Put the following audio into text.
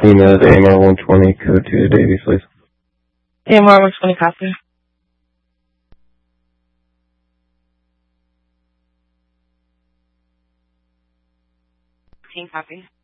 16 of AMR 120, code 2 to Davies, please. AMR 120, copy. Copy.